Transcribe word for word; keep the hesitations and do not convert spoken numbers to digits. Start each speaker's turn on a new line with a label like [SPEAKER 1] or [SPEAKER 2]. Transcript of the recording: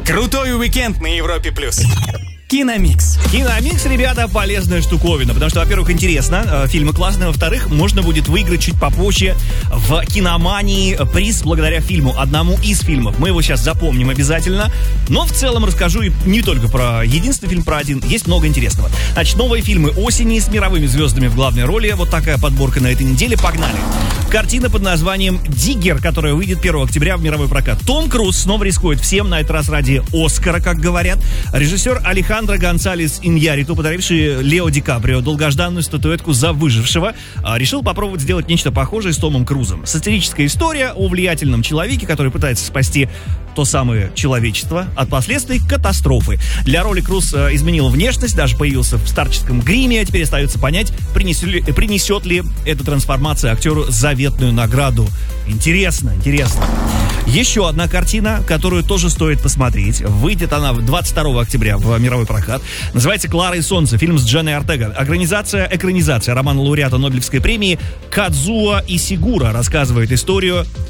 [SPEAKER 1] Крутой уикенд на Европе плюс.
[SPEAKER 2] Киномикс.
[SPEAKER 3] Киномикс, ребята, полезная штуковина. Потому что, во-первых, интересно, фильмы классные. Во-вторых, можно будет выиграть чуть попозже в киномании приз благодаря фильму. Одному из фильмов. Мы его сейчас запомним обязательно. Но в целом расскажу и не только про единственный фильм, про один. Есть много интересного. Значит, новые фильмы осени с мировыми звездами в главной роли. Вот такая подборка на этой неделе. Погнали. Картина под названием «Диггер», которая выйдет первого октября в мировой прокат. Том Круз снова рискует всем, на этот раз ради Оскара, как говорят. Режиссер Алехандро Гонсалес Иньярриту, подаривший Лео Ди Каприо долгожданную статуэтку за выжившего, решил попробовать сделать нечто похожее с Томом Крузом. Сатирическая история о влиятельном человеке, который пытается спасти то самое человечество от последствий катастрофы. Для роли Круз изменил внешность, даже появился в старческом гриме. Теперь остается понять, принесет ли, принесет ли эта трансформация актеру заветную награду. Интересно, интересно. Еще одна картина, которую тоже стоит посмотреть. Выйдет она двадцать второго октября в мировой прокат. Называется «Клара и солнце». Фильм с Дженной Ортега. Экранизация, экранизация романа лауреата Нобелевской премии Кадзуо Исигура рассказывает историю